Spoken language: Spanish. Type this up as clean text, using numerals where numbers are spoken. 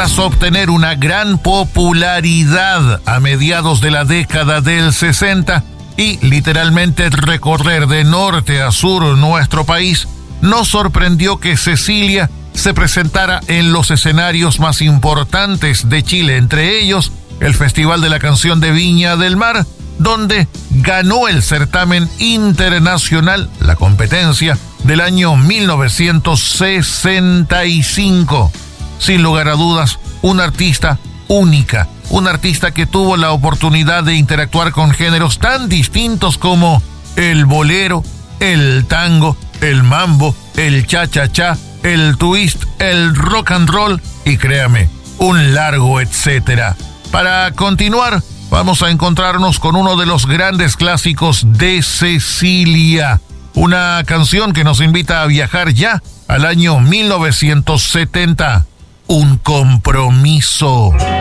tras obtener una gran popularidad a mediados de la década del 60 y literalmente recorrer de norte a sur nuestro país, nos sorprendió que Cecilia se presentara en los escenarios más importantes de Chile, entre ellos el Festival de la Canción de Viña del Mar, donde ganó el certamen internacional, la competencia del año 1965. Sin lugar a dudas, una artista única, una artista que tuvo la oportunidad de interactuar con géneros tan distintos como el bolero, el tango, el mambo, el cha-cha-cha, el twist, el rock and roll y créame, un largo etcétera. Para continuar, vamos a encontrarnos con uno de los grandes clásicos de Cecilia, una canción que nos invita a viajar ya al año 1970, Un compromiso.